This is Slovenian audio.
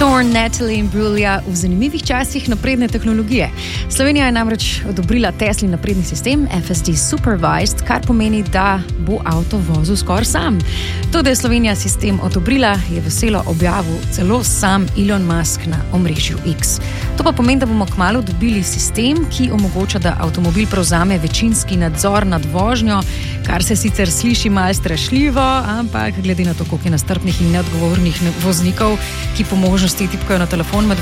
Thorn, Natalie Imbruglia v zanimivih časih napredne tehnologije. Slovenija je namreč odobrila Teslin napredni sistem FSD Supervised, kar pomeni, da bo avto vozil skoraj sam. To, da je Slovenija sistem odobrila, je veselo objavil celo sam Elon Musk na omrežju X. To pa pomeni, da bomo kmalu dobili sistem, ki omogoča, da avtomobil prevzame večinski nadzor nad vožnjo, kar se sicer sliši malo strašljivo, ampak glede na to, koliko je nestrpnih in neodgovornih voznikov, ki po možnosti tipkajo na telefon med